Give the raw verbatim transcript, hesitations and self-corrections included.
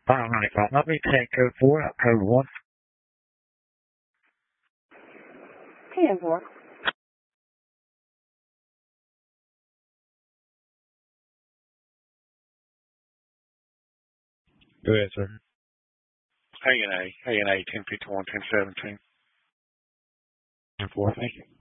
five ninety-five. Let me take code four, out code one. ten four. Go ahead, sir. A and A, A and A, ten fifty-one, ten seventeen. ten four, thank you.